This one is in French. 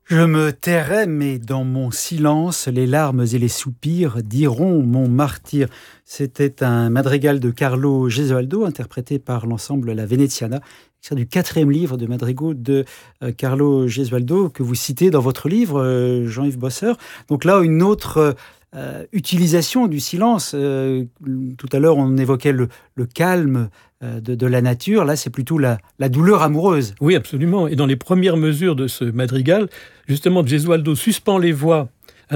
Je me tairai, mais dans mon silence, les larmes et les soupirs diront mon martyr. C'était un madrigal de Carlo Gesualdo, interprété par l'ensemble La Veneziana, extrait du 4e livre de madrigaux de Carlo Gesualdo, que vous citez dans votre livre, Jean-Yves Bosseur. Donc là, une autre utilisation du silence. Tout à l'heure, on évoquait le calme de la nature. Là, c'est plutôt la douleur amoureuse. Oui, absolument. Et dans les premières mesures de ce madrigal, justement, Gesualdo suspend les voix